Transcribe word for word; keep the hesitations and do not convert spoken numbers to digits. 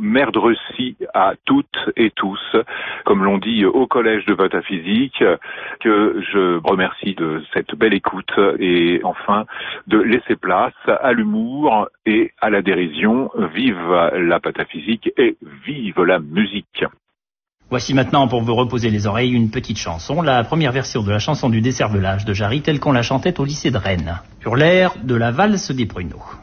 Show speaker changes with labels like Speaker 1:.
Speaker 1: merci à toutes et tous, comme l'on dit au Collège de Pataphysique, que je remercie de cette belle écoute et enfin de laisser place à l'humour et à la dérision. Vive la pataphysique et vive la musique.
Speaker 2: Voici maintenant, pour vous reposer les oreilles, une petite chanson, la première version de la chanson du Décervelage de Jarry, telle qu'on la chantait au lycée de Rennes, sur l'air de la valse des pruneaux.